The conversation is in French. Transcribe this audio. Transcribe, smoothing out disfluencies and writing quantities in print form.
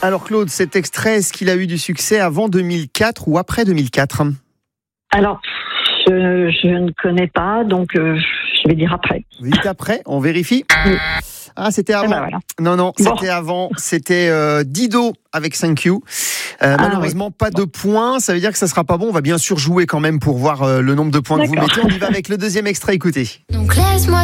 Alors Claude, cet extrait, est-ce qu'il a eu du succès avant 2004 ou après 2004 ? Alors, je ne connais pas, donc je vais dire après. Vous dites après, on vérifie. Oui. Ah, c'était avant. Voilà. Non, Bon. c'était avant. C'était Dido avec Thank You. Malheureusement, oui. pas de points. Ça veut dire que ça sera pas bon. On va bien sûr jouer quand même pour voir le nombre de points que vous D'accord. mettez. On y va avec le deuxième extrait. Écoutez. Donc laisse-moi